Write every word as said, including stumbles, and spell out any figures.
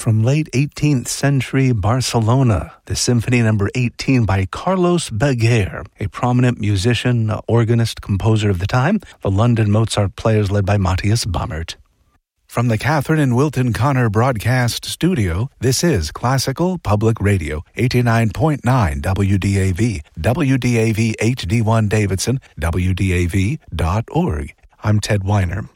from late eighteenth century Barcelona, the Symphony Number eighteen by Carlos Beguer, a prominent musician, organist, composer of the time, the London Mozart Players led by Matthias Bammert. From the Catherine and Wilton Connor Broadcast Studio, this is Classical Public Radio, eighty-nine point nine W D A V, W D A V H D one Davidson, W D A V dot org. I'm Ted Weiner.